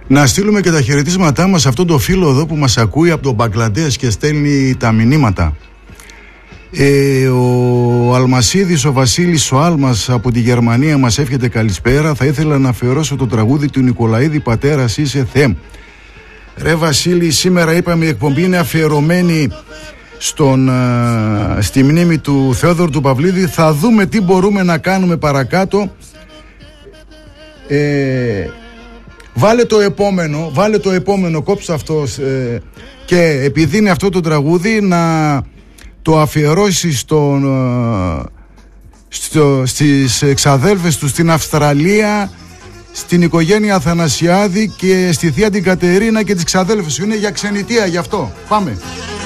Να στείλουμε και τα χαιρετίσματά μας σε αυτόν τον φίλο εδώ που μας ακούει από τον Μπαγκλαντές και στέλνει τα μηνύματα. Ο Αλμασίδης, ο Βασίλης, ο Άλμας από τη Γερμανία μας εύχεται καλησπέρα. Θα ήθελα να αφιερώσω το τραγούδι του Νικολαίδη, «Πατέρας είσαι Θεέ». Ρε Βασίλη, σήμερα είπαμε η εκπομπή είναι αφιερωμένη στη μνήμη του Θεόδωρου του Παυλίδη. Θα δούμε τι μπορούμε να κάνουμε παρακάτω. Βάλε το επόμενο, κόψε αυτό, και επειδή είναι αυτό το τραγούδι να το αφιερώσει στις εξαδέλφες του στην Αυστραλία, στην οικογένεια Αθανασιάδη και στη θεία την Κατερίνα και τις ξαδέλφες σου. Είναι για ξενιτεία, γι' αυτό. Πάμε.